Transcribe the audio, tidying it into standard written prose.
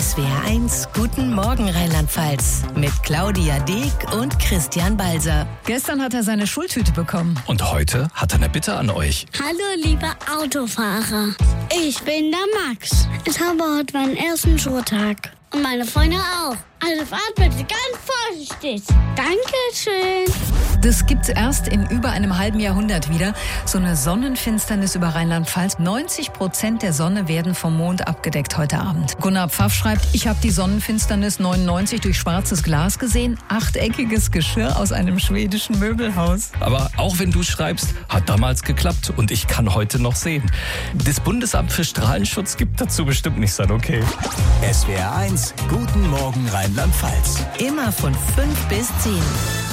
SWR1 Guten Morgen Rheinland-Pfalz mit Claudia Deek und Christian Balser. Gestern hat er seine Schultüte bekommen. Und heute hat er eine Bitte an euch. Hallo, liebe Autofahrer. Ich bin der Max. Ich habe heute meinen ersten Schultag. Und meine Freunde auch. Also fahrt bitte ganz vorsichtig. Dankeschön. Das gibt's erst in über einem halben Jahrhundert wieder. So eine Sonnenfinsternis über Rheinland-Pfalz. 90% der Sonne werden vom Mond abgedeckt heute Abend. Gunnar Pfaff schreibt, ich habe die Sonnenfinsternis 99 durch schwarzes Glas gesehen. Achteckiges Geschirr aus einem schwedischen Möbelhaus. Aber auch wenn du schreibst, hat damals geklappt und ich kann heute noch sehen. Das Bundesamt für Strahlenschutz gibt dazu bestimmt nicht sein Okay. SWR1 Guten Morgen Rheinland-Pfalz. Immer von 5 bis 10.